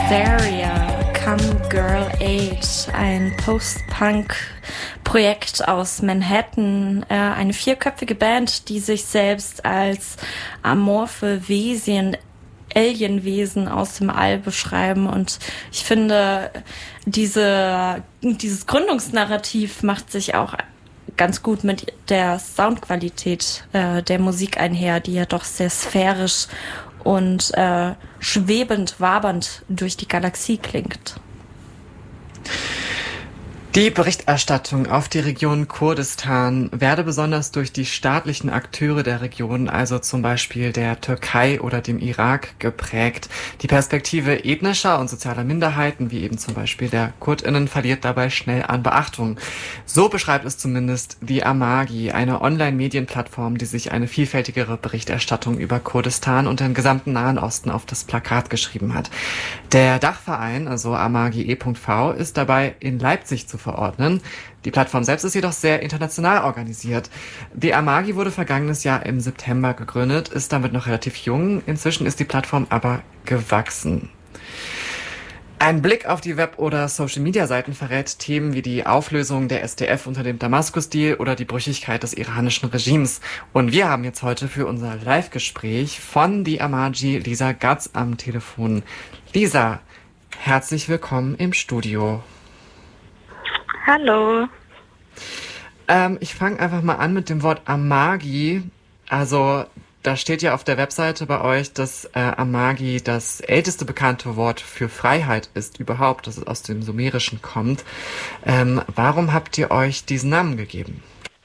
Hysteria, Come Girl Age, ein Post-Punk-Projekt aus Manhattan, eine vierköpfige Band, die sich selbst als amorphe Wesen, Alienwesen aus dem All beschreiben. Und ich finde, dieses Gründungsnarrativ macht sich auch ganz gut mit der Soundqualität der Musik einher, die ja doch sehr sphärisch und schwebend, wabernd durch die Galaxie klingt. Die Berichterstattung auf die Region Kurdistan werde besonders durch die staatlichen Akteure der Region, also zum Beispiel der Türkei oder dem Irak, geprägt. Die Perspektive ethnischer und sozialer Minderheiten, wie eben zum Beispiel der KurdInnen, verliert dabei schnell an Beachtung. So beschreibt es zumindest die Amagi, eine Online-Medienplattform, die sich eine vielfältigere Berichterstattung über Kurdistan und den gesamten Nahen Osten auf das Plakat geschrieben hat. Der Dachverein, also Amagi e.V., ist dabei in Leipzig zu verordnen. Die Plattform selbst ist jedoch sehr international organisiert. Die Amagi wurde vergangenes Jahr im September gegründet, ist damit noch relativ jung. Inzwischen ist die Plattform aber gewachsen. Ein Blick auf die Web- oder Social-Media-Seiten verrät Themen wie die Auflösung der SDF unter dem Damaskus-Deal oder die Brüchigkeit des iranischen Regimes. Und wir haben jetzt heute für unser Live-Gespräch von die Amagi Lisa Gatz am Telefon. Lisa, herzlich willkommen im Studio. Hallo. Ich fange einfach mal an mit dem Wort Amagi. Also da steht ja auf der Webseite bei euch, dass Amagi das älteste bekannte Wort für Freiheit ist überhaupt, dass es aus dem Sumerischen kommt. Warum habt ihr euch diesen Namen gegeben?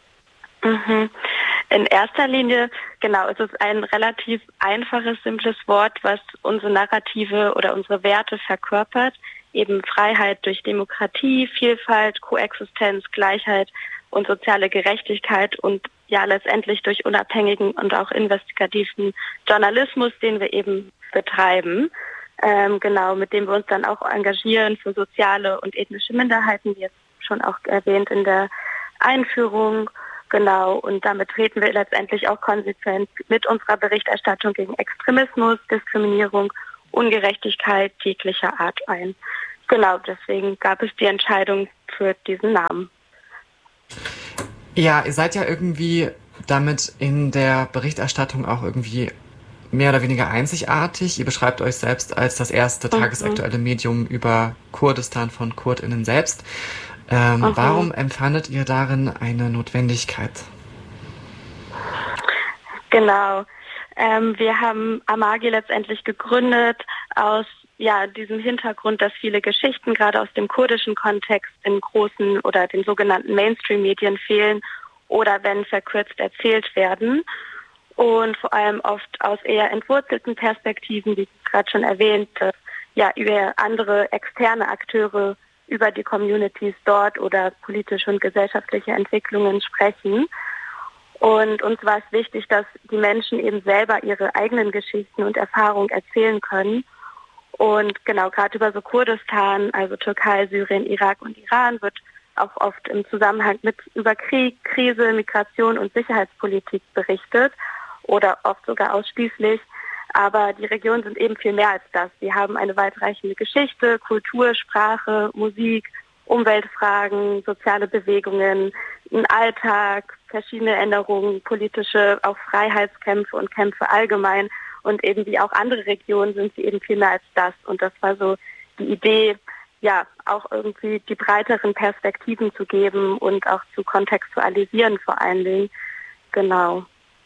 In erster Linie, genau, es ist ein relativ einfaches, simples Wort, was unsere Narrative oder unsere Werte verkörpert. Eben Freiheit durch Demokratie, Vielfalt, Koexistenz, Gleichheit und soziale Gerechtigkeit und ja letztendlich durch unabhängigen und auch investigativen Journalismus, den wir eben betreiben, genau, mit dem wir uns dann auch engagieren für soziale und ethnische Minderheiten, wie jetzt schon auch erwähnt in der Einführung, genau, und damit treten wir letztendlich auch konsequent mit unserer Berichterstattung gegen Extremismus, Diskriminierung, Ungerechtigkeit jeglicher Art ein. Genau, deswegen gab es die Entscheidung für diesen Namen. Ja, ihr seid ja irgendwie damit in der Berichterstattung auch irgendwie mehr oder weniger einzigartig. Ihr beschreibt euch selbst als das erste tagesaktuelle Medium über Kurdistan von KurdInnen selbst. Warum empfandet ihr darin eine Notwendigkeit? Genau. Wir haben Amagi letztendlich gegründet aus diesem Hintergrund, dass viele Geschichten gerade aus dem kurdischen Kontext in großen oder den sogenannten Mainstream-Medien fehlen oder wenn verkürzt erzählt werden und vor allem oft aus eher entwurzelten Perspektiven, wie gerade schon erwähnt, über andere externe Akteure über die Communities dort oder politische und gesellschaftliche Entwicklungen sprechen. Und uns war es wichtig, dass die Menschen eben selber ihre eigenen Geschichten und Erfahrungen erzählen können. Und genau, gerade über so Kurdistan, also Türkei, Syrien, Irak und Iran wird auch oft im Zusammenhang über Krieg, Krise, Migration und Sicherheitspolitik berichtet oder oft sogar ausschließlich. Aber die Regionen sind eben viel mehr als das. Sie haben eine weitreichende Geschichte, Kultur, Sprache, Musik, Umweltfragen, soziale Bewegungen, einen Alltag, verschiedene Änderungen, politische, auch Freiheitskämpfe und Kämpfe allgemein. Und eben wie auch andere Regionen sind sie eben viel mehr als das. Und das war so die Idee, auch irgendwie die breiteren Perspektiven zu geben und auch zu kontextualisieren vor allen Dingen. Genau.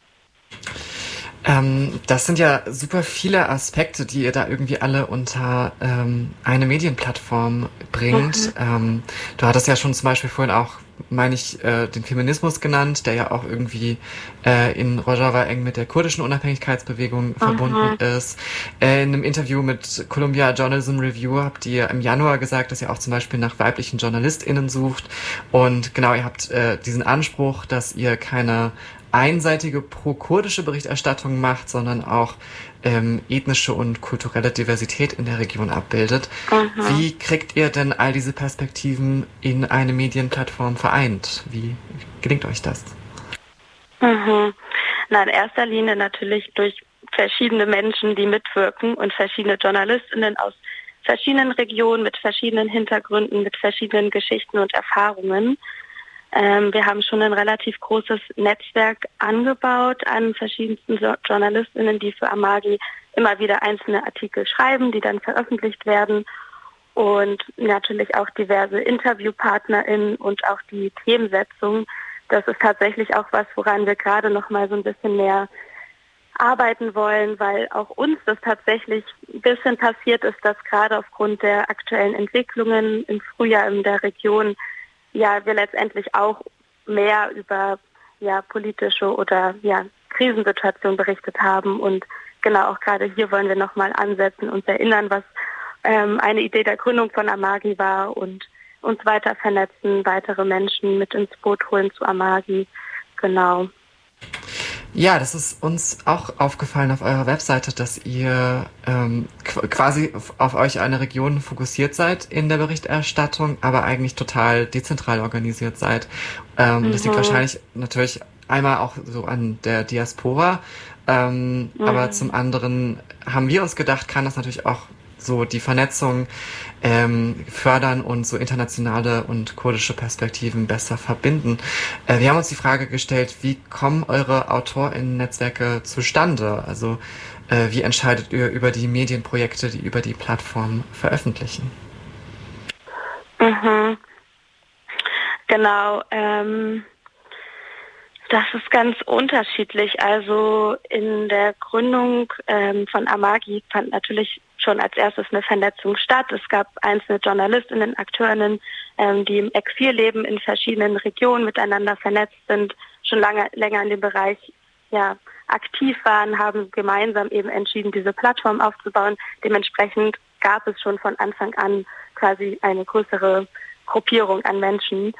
Das sind ja super viele Aspekte, die ihr da irgendwie alle unter eine Medienplattform bringt. Du hattest ja schon zum Beispiel vorhin auch, meine ich, den Feminismus genannt, der ja auch irgendwie in Rojava eng mit der kurdischen Unabhängigkeitsbewegung verbunden ist. In einem Interview mit Columbia Journalism Review habt ihr im Januar gesagt, dass ihr auch zum Beispiel nach weiblichen JournalistInnen sucht. Und genau, ihr habt diesen Anspruch, dass ihr keine einseitige pro-kurdische Berichterstattung macht, sondern auch ethnische und kulturelle Diversität in der Region abbildet. Wie kriegt ihr denn all diese Perspektiven in eine Medienplattform vereint? Wie gelingt euch das? Na, in erster Linie natürlich durch verschiedene Menschen, die mitwirken und verschiedene JournalistInnen aus verschiedenen Regionen, mit verschiedenen Hintergründen, mit verschiedenen Geschichten und Erfahrungen. Wir haben schon ein relativ großes Netzwerk angebaut an verschiedensten JournalistInnen, die für Amagi immer wieder einzelne Artikel schreiben, die dann veröffentlicht werden. Und natürlich auch diverse InterviewpartnerInnen und auch die Themensetzung. Das ist tatsächlich auch was, woran wir gerade noch mal so ein bisschen mehr arbeiten wollen, weil auch uns das tatsächlich ein bisschen passiert ist, dass gerade aufgrund der aktuellen Entwicklungen im Frühjahr in der Region ja wir letztendlich auch mehr über politische oder Krisensituationen berichtet haben. Und genau auch gerade hier wollen wir nochmal ansetzen, uns erinnern, was eine Idee der Gründung von Amagi war und uns weiter vernetzen, weitere Menschen mit ins Boot holen zu Amagi. Genau. Ja, das ist uns auch aufgefallen auf eurer Webseite, dass ihr quasi auf euch eine Region fokussiert seid in der Berichterstattung, aber eigentlich total dezentral organisiert seid. Das liegt wahrscheinlich natürlich einmal auch so an der Diaspora, aber zum anderen haben wir uns gedacht, kann das natürlich auch so die Vernetzung fördern und so internationale und kurdische Perspektiven besser verbinden. Wir haben uns die Frage gestellt, wie kommen eure AutorInnen-Netzwerke zustande? Also wie entscheidet ihr über die Medienprojekte, die über die Plattform veröffentlichen? Genau. Das ist ganz unterschiedlich. Also in der Gründung von Amagi fand natürlich schon als erstes eine Vernetzung statt. Es gab einzelne JournalistInnen, AkteurInnen, die im Exil leben, in verschiedenen Regionen miteinander vernetzt sind, schon länger in dem Bereich aktiv waren, haben gemeinsam eben entschieden, diese Plattform aufzubauen. Dementsprechend gab es schon von Anfang an quasi eine größere Gruppierung an Menschen.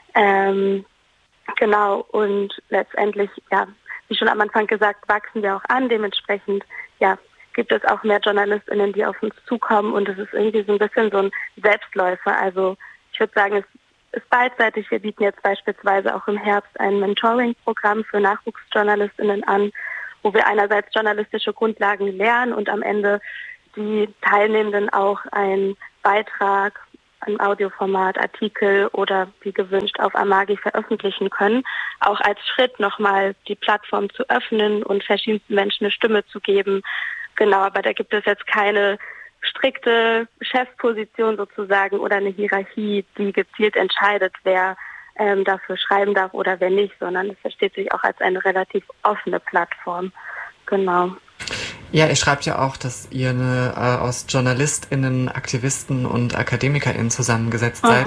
Genau, und letztendlich, wie schon am Anfang gesagt, wachsen wir auch an. Dementsprechend, gibt es auch mehr JournalistInnen, die auf uns zukommen, und es ist irgendwie so ein bisschen so ein Selbstläufer. Also ich würde sagen, es ist beidseitig. Wir bieten jetzt beispielsweise auch im Herbst ein Mentoring-Programm für NachwuchsjournalistInnen an, wo wir einerseits journalistische Grundlagen lernen und am Ende die Teilnehmenden auch einen Beitrag, ein Audioformat, Artikel oder wie gewünscht auf Amagi veröffentlichen können, auch als Schritt nochmal die Plattform zu öffnen und verschiedensten Menschen eine Stimme zu geben. Genau, aber da gibt es jetzt keine strikte Chefposition sozusagen oder eine Hierarchie, die gezielt entscheidet, wer dafür schreiben darf oder wer nicht, sondern es versteht sich auch als eine relativ offene Plattform. Genau. Ja, ihr schreibt ja auch, dass ihr aus JournalistInnen, Aktivisten und AkademikerInnen zusammengesetzt seid.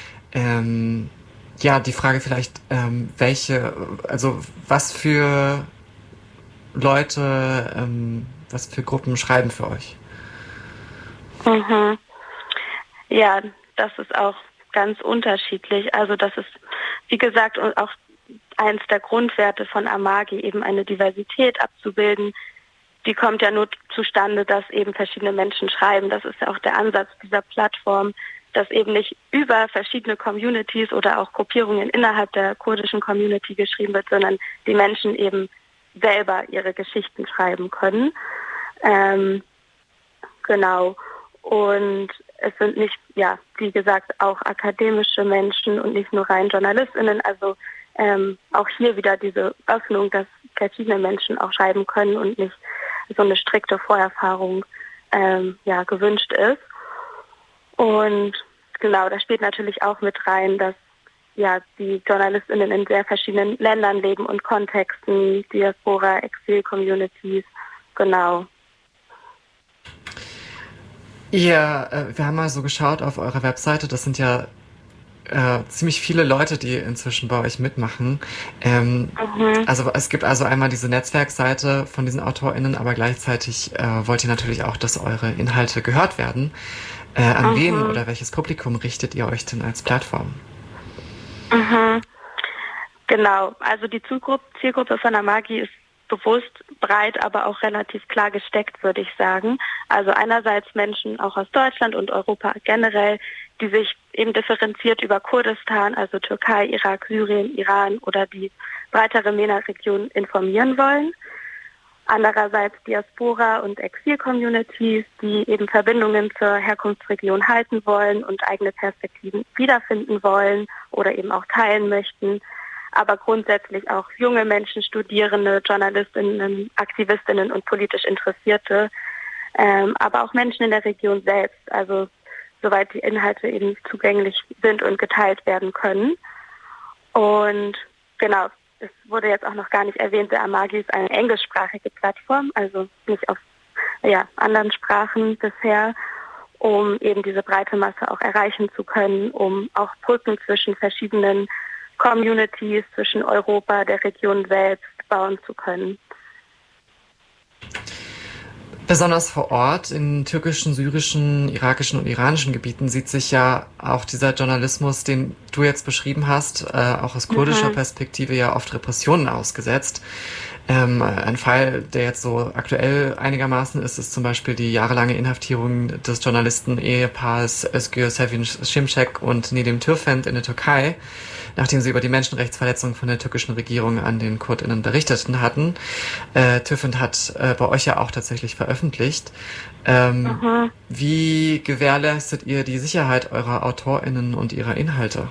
Die Frage vielleicht, was für Leute, was für Gruppen schreiben für euch? Ja, das ist auch ganz unterschiedlich. Also das ist, wie gesagt, auch eins der Grundwerte von Amagi, eben eine Diversität abzubilden. Die kommt ja nur zustande, dass eben verschiedene Menschen schreiben. Das ist ja auch der Ansatz dieser Plattform, dass eben nicht über verschiedene Communities oder auch Gruppierungen innerhalb der kurdischen Community geschrieben wird, sondern die Menschen eben selber ihre Geschichten schreiben können. Genau. Und es sind nicht, wie gesagt, auch akademische Menschen und nicht nur rein JournalistInnen. Also auch hier wieder diese Öffnung, dass verschiedene Menschen auch schreiben können und nicht so eine strikte Vorerfahrung gewünscht ist. Und genau, da spielt natürlich auch mit rein, dass die JournalistInnen in sehr verschiedenen Ländern leben und Kontexten, Diaspora, Exil-Communities, genau. Wir haben mal so geschaut auf eurer Webseite, das sind ja ziemlich viele Leute, die inzwischen bei euch mitmachen. Also es gibt also einmal diese Netzwerkseite von diesen AutorInnen, aber gleichzeitig wollt ihr natürlich auch, dass eure Inhalte gehört werden. An wen oder welches Publikum richtet ihr euch denn als Plattform? Genau, also die Zielgruppe von Amagi ist bewusst breit, aber auch relativ klar gesteckt, würde ich sagen. Also einerseits Menschen auch aus Deutschland und Europa generell, die sich eben differenziert über Kurdistan, also Türkei, Irak, Syrien, Iran oder die breitere MENA-Region informieren wollen. Andererseits Diaspora- und Exil-Communities, die eben Verbindungen zur Herkunftsregion halten wollen und eigene Perspektiven wiederfinden wollen oder eben auch teilen möchten. Aber grundsätzlich auch junge Menschen, Studierende, Journalistinnen, Aktivistinnen und politisch Interessierte, aber auch Menschen in der Region selbst, also soweit die Inhalte eben zugänglich sind und geteilt werden können. Und genau, es wurde jetzt auch noch gar nicht erwähnt, der Amagi ist eine englischsprachige Plattform, also nicht auf anderen Sprachen bisher, um eben diese breite Masse auch erreichen zu können, um auch Brücken zwischen verschiedenen Communities, zwischen Europa, der Region selbst bauen zu können. Besonders vor Ort in türkischen, syrischen, irakischen und iranischen Gebieten sieht sich ja auch dieser Journalismus, den du jetzt beschrieben hast, auch aus kurdischer Perspektive ja oft Repressionen ausgesetzt. Ein Fall, der jetzt so aktuell einigermaßen ist zum Beispiel die jahrelange Inhaftierung des Journalisten-Ehepaars Özgür Sevin Şimşek und Nedim Türfend in der Türkei, nachdem sie über die Menschenrechtsverletzungen von der türkischen Regierung an den KurdInnen berichteten hatten. Türfend hat bei euch ja auch tatsächlich veröffentlicht. Wie gewährleistet ihr die Sicherheit eurer AutorInnen und ihrer Inhalte?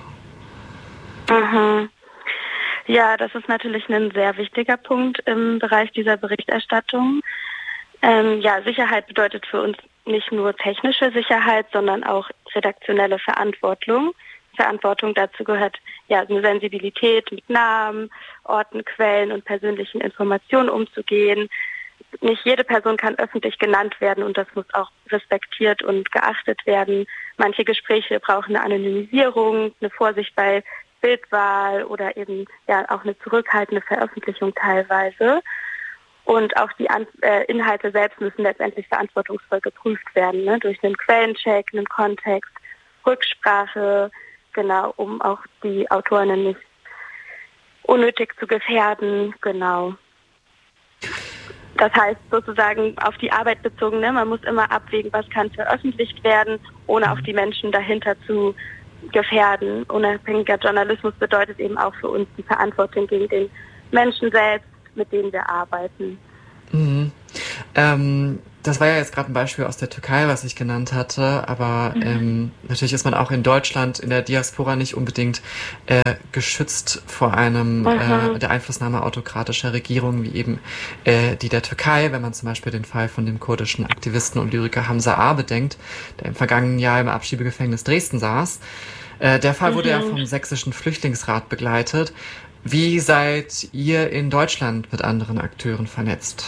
Ja, das ist natürlich ein sehr wichtiger Punkt im Bereich dieser Berichterstattung. Sicherheit bedeutet für uns nicht nur technische Sicherheit, sondern auch redaktionelle Verantwortung. Dazu gehört eine Sensibilität, mit Namen, Orten, Quellen und persönlichen Informationen umzugehen. Nicht jede Person kann öffentlich genannt werden und das muss auch respektiert und geachtet werden. Manche Gespräche brauchen eine Anonymisierung, eine Vorsicht bei Bildwahl oder eben auch eine zurückhaltende Veröffentlichung teilweise. Und auch die Inhalte selbst müssen letztendlich verantwortungsvoll geprüft werden, ne? Durch einen Quellencheck, einen Kontext, Rücksprache, genau, um auch die Autorinnen nicht unnötig zu gefährden, genau. Das heißt sozusagen auf die Arbeit bezogen, ne? Man muss immer abwägen, was kann veröffentlicht werden, ohne auch die Menschen dahinter zu gefährden. Unabhängiger Journalismus bedeutet eben auch für uns die Verantwortung gegen den Menschen selbst, mit denen wir arbeiten. Das war ja jetzt gerade ein Beispiel aus der Türkei, was ich genannt hatte, aber natürlich ist man auch in Deutschland in der Diaspora nicht unbedingt geschützt vor der Einflussnahme autokratischer Regierungen wie eben die der Türkei, wenn man zum Beispiel den Fall von dem kurdischen Aktivisten und Lyriker Hamza A. bedenkt, der im vergangenen Jahr im Abschiebegefängnis Dresden saß. Der Fall wurde ja vom Sächsischen Flüchtlingsrat begleitet. Wie seid ihr in Deutschland mit anderen Akteuren vernetzt?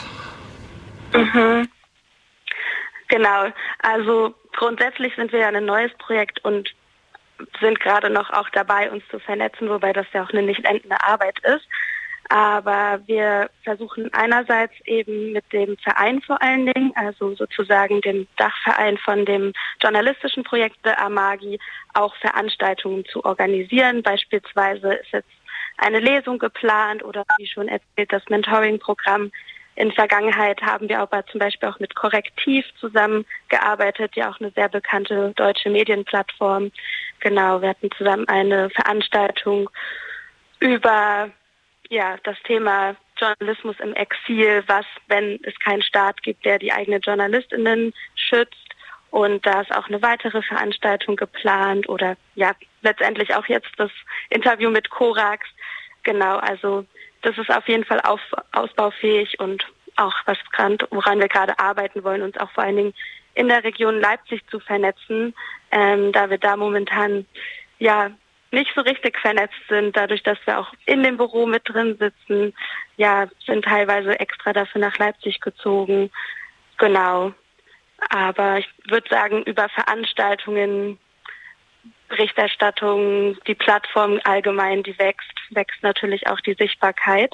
Genau, also grundsätzlich sind wir ja ein neues Projekt und sind gerade noch auch dabei, uns zu vernetzen, wobei das ja auch eine nicht endende Arbeit ist. Aber wir versuchen einerseits eben mit dem Verein vor allen Dingen, also sozusagen dem Dachverein von dem journalistischen Projekt der Amagi, auch Veranstaltungen zu organisieren. Beispielsweise ist jetzt eine Lesung geplant oder wie schon erzählt, das Mentoring-Programm. In Vergangenheit haben wir aber zum Beispiel auch mit Korrektiv zusammengearbeitet, ja auch eine sehr bekannte deutsche Medienplattform. Genau, wir hatten zusammen eine Veranstaltung über das Thema Journalismus im Exil, was, wenn es keinen Staat gibt, der die eigenen JournalistInnen schützt. Und da ist auch eine weitere Veranstaltung geplant oder letztendlich auch jetzt das Interview mit Korax. Genau, also das ist auf jeden Fall ausbaufähig und auch woran wir gerade arbeiten wollen, uns auch vor allen Dingen in der Region Leipzig zu vernetzen, da wir da momentan nicht so richtig vernetzt sind, dadurch, dass wir auch in dem Büro mit drin sitzen, sind teilweise extra dafür nach Leipzig gezogen. Genau. Aber ich würde sagen, über Veranstaltungen, Berichterstattung, die Plattform allgemein, die wächst natürlich auch die Sichtbarkeit.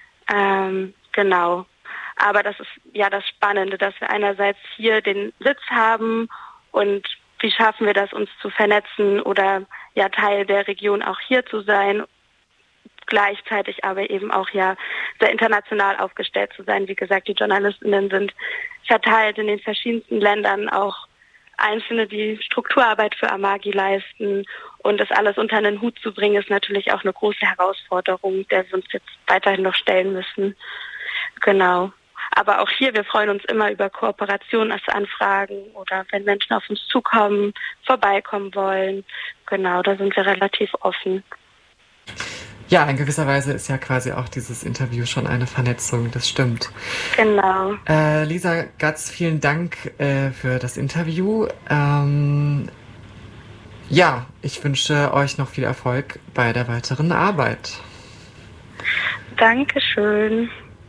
Genau. Aber das ist das Spannende, dass wir einerseits hier den Sitz haben und wie schaffen wir das, uns zu vernetzen oder Teil der Region auch hier zu sein, gleichzeitig aber eben auch sehr international aufgestellt zu sein. Wie gesagt, die JournalistInnen sind verteilt in den verschiedensten Ländern, auch Einzelne, die Strukturarbeit für Amagi leisten. Und das alles unter einen Hut zu bringen, ist natürlich auch eine große Herausforderung, der wir uns jetzt weiterhin noch stellen müssen. Genau. Aber auch hier, wir freuen uns immer über Kooperationsanfragen oder wenn Menschen auf uns zukommen, vorbeikommen wollen. Genau, da sind wir relativ offen. Ja, in gewisser Weise ist ja quasi auch dieses Interview schon eine Vernetzung, das stimmt. Genau. Lisa Gatz, vielen Dank für das Interview. Ja, ich wünsche euch noch viel Erfolg bei der weiteren Arbeit. Dankeschön.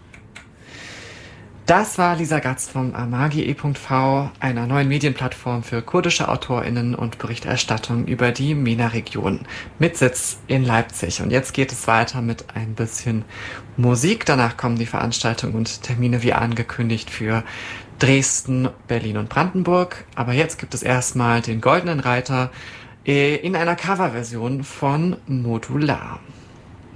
Das war Lisa Gatz vom amagi.v, einer neuen Medienplattform für kurdische AutorInnen und Berichterstattung über die MENA-Region mit Sitz in Leipzig. Und jetzt geht es weiter mit ein bisschen Musik. Danach kommen die Veranstaltungen und Termine wie angekündigt für Dresden, Berlin und Brandenburg. Aber jetzt gibt es erstmal den Goldenen Reiter in einer Coverversion von Modular.